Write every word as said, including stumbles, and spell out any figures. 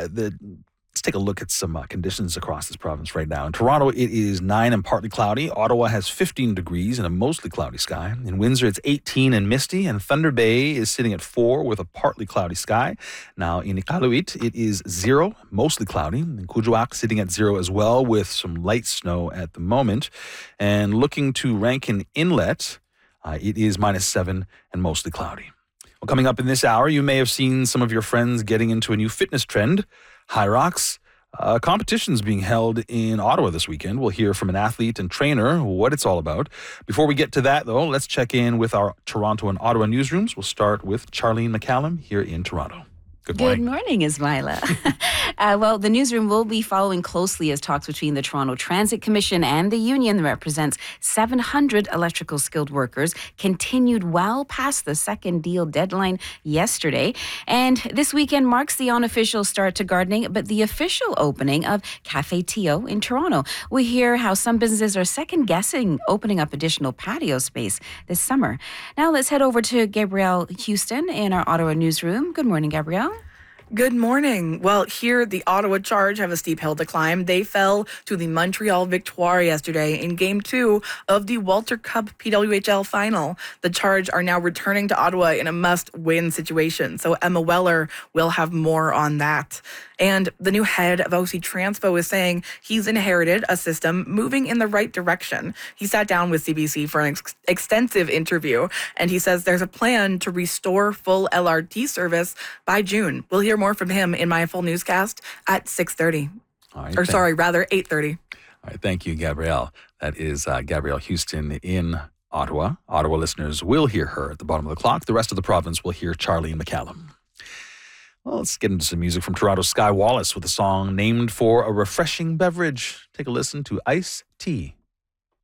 uh, the Let's take a look at some uh, conditions across this province right now. In Toronto, it is nine and partly cloudy. Ottawa has fifteen degrees and a mostly cloudy sky. In Windsor, it's eighteen and misty. And Thunder Bay is sitting at four with a partly cloudy sky. Now, in Iqaluit, it is zero, mostly cloudy. In Kuujjuaq, sitting at zero as well with some light snow at the moment. And looking to Rankin Inlet, uh, it is minus seven and mostly cloudy. Well, coming up in this hour, you may have seen some of your friends getting into a new fitness trend. High Rocks. Uh, competitions being held in Ottawa this weekend. We'll hear from an athlete and trainer what it's all about. Before we get to that, though, let's check in with our Toronto and Ottawa newsrooms. We'll start with Charlene McCallum here in Toronto. Good morning. Good morning, Ismaila. uh, well, the newsroom will be following closely as talks between the Toronto Transit Commission and the union that represents seven hundred electrical skilled workers continued well past the second deal deadline yesterday. And this weekend marks the unofficial start to gardening, but the official opening of Cafe Tio in Toronto. We hear how some businesses are second-guessing opening up additional patio space this summer. Now let's head over to Gabrielle Houston in our Ottawa newsroom. Good morning, Gabrielle. Good morning. Well, here the Ottawa Charge have a steep hill to climb. They fell to the Montreal Victoire yesterday in Game two of the Walter Cup P W H L final. The Charge are now returning to Ottawa in a must-win situation, so Emma Weller will have more on that. And the new head of O C Transpo is saying he's inherited a system moving in the right direction. He sat down with C B C for an ex- extensive interview, and he says there's a plan to restore full L R T service by June. We'll hear more from him in my full newscast at six thirty. All right, or thank- sorry, rather eight thirty. All right, thank you, Gabrielle. That is uh, Gabrielle Houston in Ottawa. Ottawa listeners will hear her at the bottom of the clock. The rest of the province will hear Charlene McCallum. Well, let's get into some music from Toronto's Sky Wallace with a song named for a refreshing beverage. Take a listen to Iced Tea.